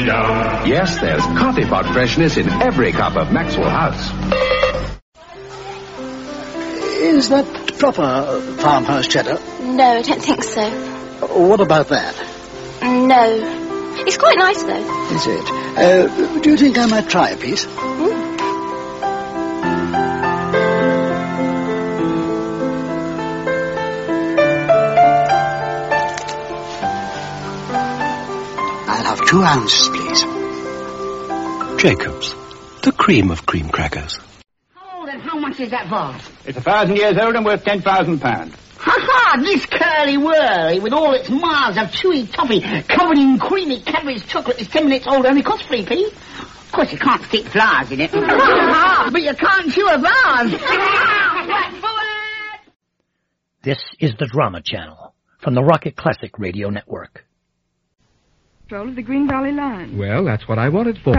coffee down. Yes, there's coffee pot freshness in every cup of Maxwell House. Is that proper farmhouse cheddar? No, I don't think so. What about that? No. It's quite nice, though. Is it? Do you think I might try a piece? I'll have 2 ounces, please. Jacobs, the cream of cream crackers. How old and how much is that vase? It's 1,000 years old and worth £10,000. Ha-ha! This curly-whirly with all its miles of chewy toffee covered in creamy Cadbury's chocolate is 10 minutes old, only costs 3p. Of course, you can't stick flowers in it. But you can't chew a vase. This is the Drama Channel from the Rocket Classic Radio Network. Control of the Green Valley Line. Well, that's what I wanted for.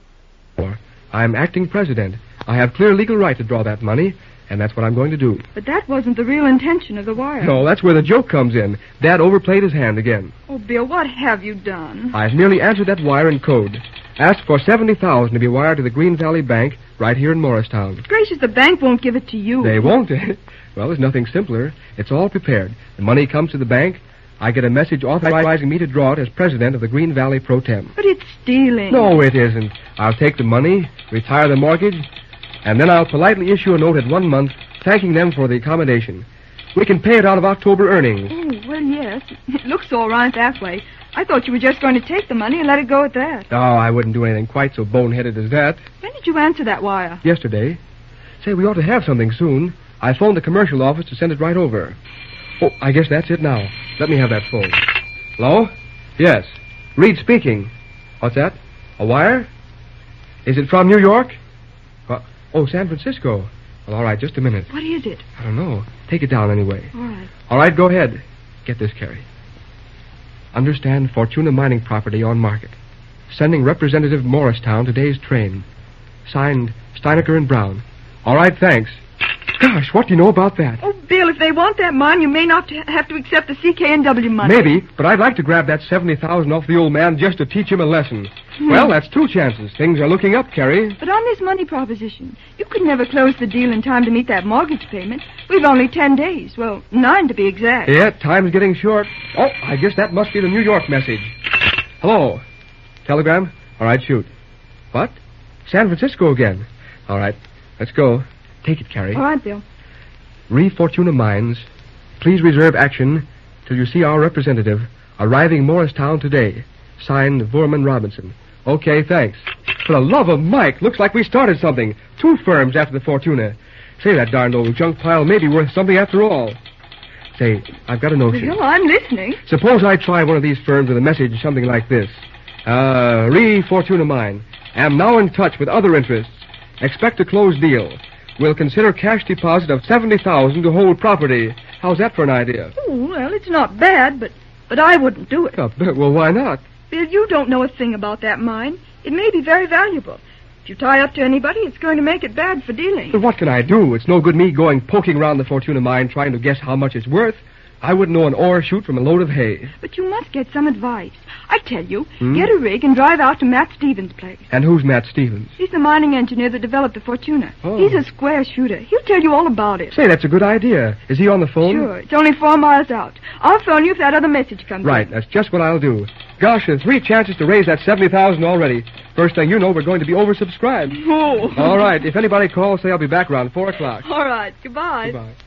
I'm acting president. I have clear legal right to draw that money, and that's what I'm going to do. But that wasn't the real intention of the wire. No, that's where the joke comes in. Dad overplayed his hand again. Oh, Bill, what have you done? I've merely answered that wire in code. Asked for $70,000 to be wired to the Green Valley Bank right here in Morristown. Gracious, the bank won't give it to you. They won't, eh? Well, there's nothing simpler. It's all prepared. The money comes to the bank. I get a message authorizing me to draw it as president of the Green Valley Pro Tem. But it's stealing. No, it isn't. I'll take the money, retire the mortgage, and then I'll politely issue a note at 1 month thanking them for the accommodation. We can pay it out of October earnings. Oh, well, yes. It looks all right that way. I thought you were just going to take the money and let it go at that. Oh, I wouldn't do anything quite so boneheaded as that. When did you answer that wire? Yesterday. Say, we ought to have something soon. I phoned the commercial office to send it right over. Oh, I guess that's it now. Let me have that phone. Hello? Yes. Reed speaking. What's that? A wire? Is it from New York? Oh, San Francisco. Well, all right, just a minute. What is it? I don't know. Take it down anyway. All right. All right, go ahead. Get this, Carrie. Understand Fortuna Mining Property on market. Sending Representative Morristown today's train. Signed, Steinecker and Brown. All right, thanks. Gosh, what do you know about that? Oh, Bill, if they want that mine, you may not have to accept the CK&W money. Maybe, but I'd like to grab that $70,000 off the old man just to teach him a lesson. Well, that's 2 chances. Things are looking up, Carrie. But on this money proposition, you could never close the deal in time to meet that mortgage payment. We've only 10 days. Well, 9 to be exact. Yeah, time's getting short. Oh, I guess that must be the New York message. Hello. Telegram? All right, shoot. What? San Francisco again. All right, let's go. Take it, Carrie. All right, Bill. Re Fortuna Mines, please reserve action till you see our representative arriving Morristown today. Signed, Vorman Robinson. Okay, thanks. For the love of Mike, looks like we started something. 2 firms after the Fortuna. Say, that darned old junk pile may be worth something after all. Say, I've got a notion. Bill, I'm listening. Suppose I try one of these firms with a message something like this. Re Fortuna Mine. Am now in touch with other interests. Expect a closed deal. Will consider cash deposit of $70,000 to hold property. How's that for an idea? Oh, well, it's not bad, but I wouldn't do it. Well, why not? Bill, you don't know a thing about that mine. It may be very valuable. If you tie up to anybody, it's going to make it bad for dealing. But what can I do? It's no good me going poking around the Fortuna mine trying to guess how much it's worth. I wouldn't know an ore shoot from a load of hay. But you must get some advice. I tell you, get a rig and drive out to Matt Stevens' place. And who's Matt Stevens? He's the mining engineer that developed the Fortuna. Oh. He's a square shooter. He'll tell you all about it. Say, that's a good idea. Is he on the phone? Sure. It's only 4 miles out. I'll phone you if that other message comes in. Right. That's just what I'll do. Gosh, there's 3 chances to raise that $70,000 already. First thing you know, we're going to be oversubscribed. Oh. All right. If anybody calls, say I'll be back around 4 o'clock. All right. Goodbye. Goodbye.